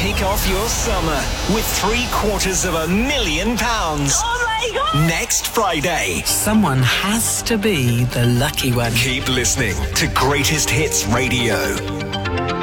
kick off your summer with £750,000. Oh my God! Next Friday. Someone has to be the lucky one. Keep listening to Greatest Hits Radio.